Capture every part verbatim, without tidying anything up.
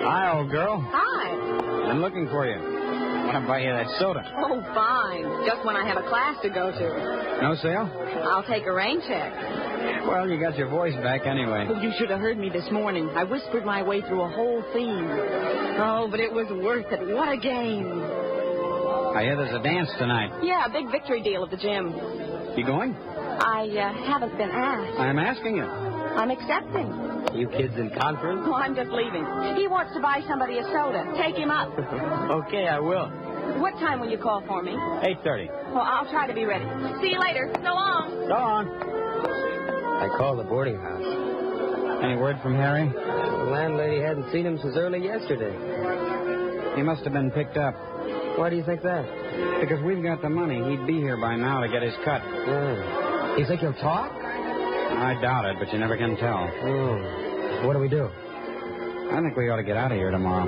Hi, old girl. Hi. Been looking for you. Want to buy you that soda. Oh, fine. Just when I have a class to go to. No sale? I'll take a rain check. Well, you got your voice back anyway. Oh, you should have heard me this morning. I whispered my way through a whole theme. Oh, but it was worth it. What a game. I hear there's a dance tonight. Yeah, a big victory deal at the gym. You going? I uh, haven't been asked. I'm asking you. I'm accepting. You kids in conference? Oh, I'm just leaving. He wants to buy somebody a soda. Take him up. Okay, I will. What time will you call for me? eight thirty. Well, I'll try to be ready. See you later. So long. So long. I called the boarding house. Any word from Harry? The landlady hadn't seen him since early yesterday. He must have been picked up. Why do you think that? Because we've got the money. He'd be here by now to get his cut. Yeah. You think he'll talk? I doubt it, but you never can tell. Hmm. What do we do? I think we ought to get out of here tomorrow.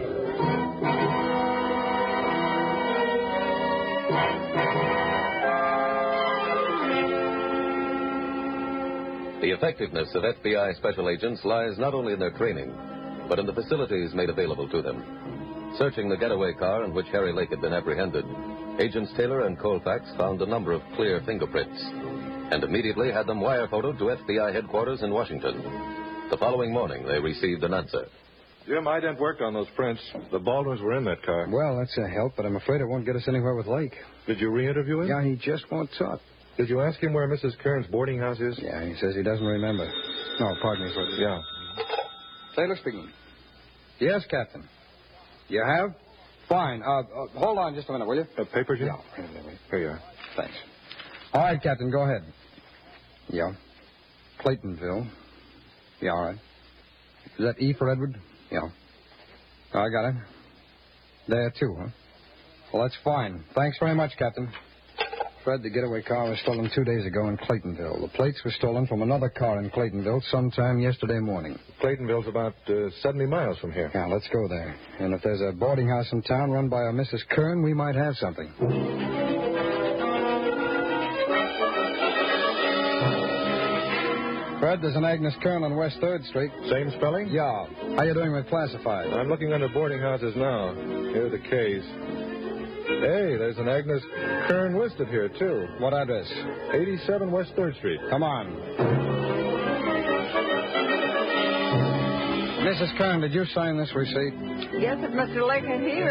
The effectiveness of F B I special agents lies not only in their training, but in the facilities made available to them. Searching the getaway car in which Harry Lake had been apprehended, Agents Taylor and Colfax found a number of clear fingerprints and immediately had them wire photoed to F B I headquarters in Washington. The following morning, they received an answer. Jim, I didn't work on those prints. The Baldwins were in that car. Well, that's a help, but I'm afraid it won't get us anywhere with Lake. Did you re-interview him? Yeah, he just won't talk. Did you ask him where Missus Kern's boarding house is? Yeah, he says he doesn't remember. No, pardon me for this. Yeah. Taylor speaking. Yes, Captain. You have? Fine. Uh, uh, hold on just a minute, will you? Uh, paper, Jim? Yeah. Here, there we- Here you are. Thanks. All right, Captain, go ahead. Yeah. Claytonville. Yeah, all right. Is that E for Edward? Yeah. Oh, I got it. There, too, huh? Well, that's fine. Thanks very much, Captain. Fred, the getaway car was stolen two days ago in Claytonville. The plates were stolen from another car in Claytonville sometime yesterday morning. Claytonville's about uh, seventy miles from here. Yeah, let's go there. And if there's a boarding house in town run by a Missus Kern, we might have something. Fred, there's an Agnes Kern on West third Street. Same spelling? Yeah. How you doing with classified? I'm looking under boarding houses now. Here are the K's. Hey, there's an Agnes Kern listed here, too. What address? eighty-seven West third Street. Come on. Missus Kern, did you sign this receipt? Yes, if Mister Lake ain't here.